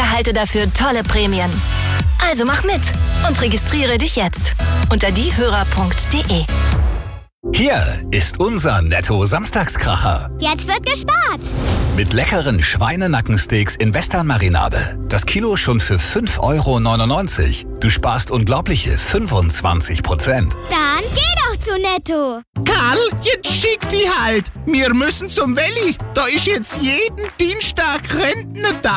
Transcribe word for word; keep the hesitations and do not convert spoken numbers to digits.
erhalte dafür tolle Prämien. Also mach mit und registriere dich jetzt unter diehörer punkt de. Hier ist unser Netto-Samstagskracher. Jetzt wird gespart. Mit leckeren Schweinenackensteaks in Western-Marinade. Das Kilo schon für fünf Euro neunundneunzig. Du sparst unglaubliche fünfundzwanzig Prozent. Dann geh doch zu Netto. Karl, jetzt schick die halt. Wir müssen zum Welli. Da ist jetzt jeden Dienstag Rentner da.